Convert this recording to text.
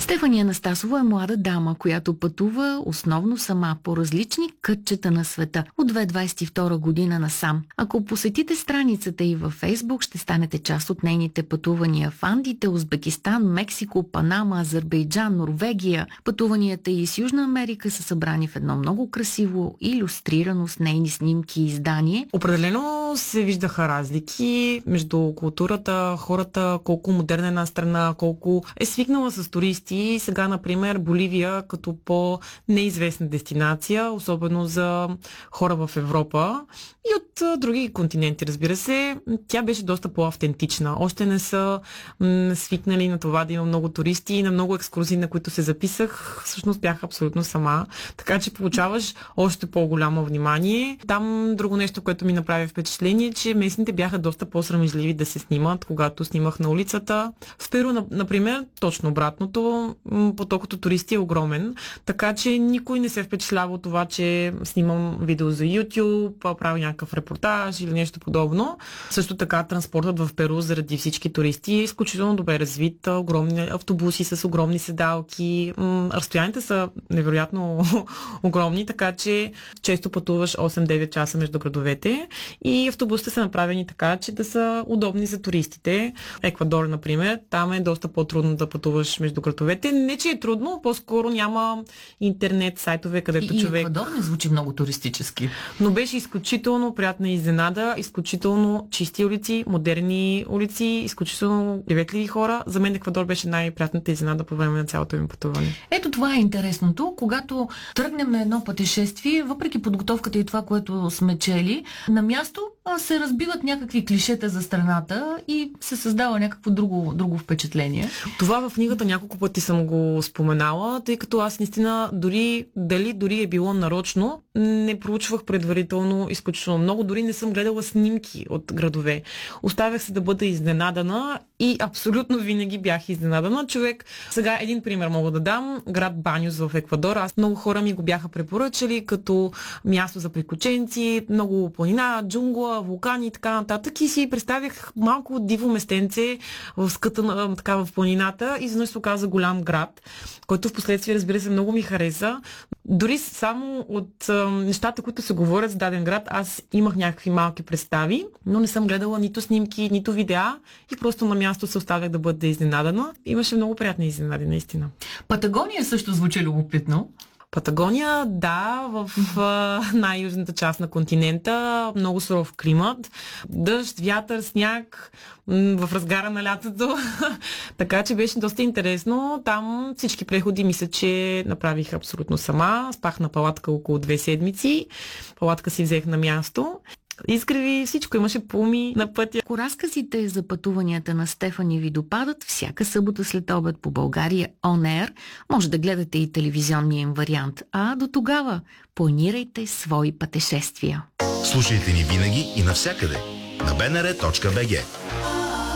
Стефания Анастасова е млада дама, която пътува основно сама по различни кътчета на света от 2022 година насам. Ако посетите страницата й във Фейсбук, ще станете част от нейните пътувания в Андите, Узбекистан, Мексико, Панама, Азербайджан, Норвегия. Пътуванията й с Южна Америка са събрани в едно много красиво, илюстрирано с нейни снимки издание. Определено се виждаха разлики между културата, хората, колко модерна е една страна, колко е свикнала с туристи. Сега, например, Боливия като по-неизвестна дестинация, особено за хора в Европа и от други континенти, разбира се, тя беше доста по-автентична. Още не са свикнали на това да има много туристи и на много екскурзии, на които се записах, всъщност бях абсолютно сама. Така че получаваш още по-голямо внимание. Там друго нещо, което ми направи впечатление, че местните бяха доста по-срамежливи да се снимат, когато снимах на улицата. В Перу, например, точно обратното, потокът туристи е огромен, така че никой не се впечатлява от това, че снимам видео за YouTube, правя някакъв репортаж или нещо подобно. Също така транспортът в Перу заради всички туристи е изключително добре развит, огромни автобуси с огромни седалки, разстоянията са невероятно огромни, така че често пътуваш 8-9 часа между градовете и автобусите са направени така, че да са удобни за туристите. Еквадор, например, там е доста по-трудно да пътуваш между градовете. Не, че е трудно, по-скоро няма интернет сайтове, където човек... Еквадор не звучи много туристически. Но беше изключително приятна изненада, изключително чисти улици, модерни улици, изключително приветливи хора. За мен Еквадор беше най-приятната изненада по време на цялото ми пътуване. Ето това е интересното. Когато тръгнем на едно пътешествие, въпреки подготовката и това, което сме чели, на място се разбиват някакви клишета за страната и се създава някакво друго впечатление. Това в книгата няколко пъти съм го споменала, тъй като аз наистина дори е било нарочно, не проучвах предварително изключително много, дори не съм гледала снимки от градове. Оставях се да бъда изненадана и абсолютно винаги бях изненадана. Сега един пример мога да дам. Град Банюс в Еквадор. Много хора ми го бяха препоръчали като място за приключенци, много планина, джунгла, вулкани и така нататък. И си представях малко диво местенце в ската в планината и изведнъж се оказа голям град, който в последствие, разбира се, много ми хареса. Дори само от нещата, които се говорят за даден град, аз имах някакви малки представи, но не съм гледала нито снимки, нито видеа и просто на място се оставях да бъда изненадана. Имаше много приятни изненади, наистина. Патагония също звучи любопитно. Патагония, да, в най-южната част на континента, много суров климат, дъжд, вятър, сняг, в разгара на лятото, така че беше доста интересно. Там всички преходи мисля, че направих абсолютно сама. Спах на палатка около 2 седмици, палатка си взех на място. Изгреви, всичко, имаше пуми на пътя. Ако разказите за пътуванията на Стефани ви допадат, всяка събота след обед по България On Air може да гледате и телевизионния им вариант. А до тогава планирайте свои пътешествия. Слушайте ни винаги и навсякъде на bnr.bg.